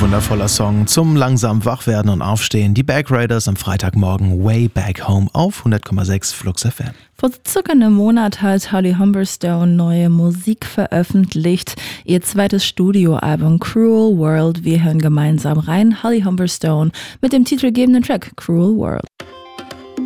wundervoller Song zum langsam Wachwerden und Aufstehen. Die Back Raiders am Freitagmorgen Way Back Home auf 100,6 Flux FM. Vor circa einem Monat hat Holly Humberstone neue Musik veröffentlicht. Ihr zweites Studioalbum Cruel World. Wir hören gemeinsam rein. Holly Humberstone mit dem titelgebenden Track Cruel World.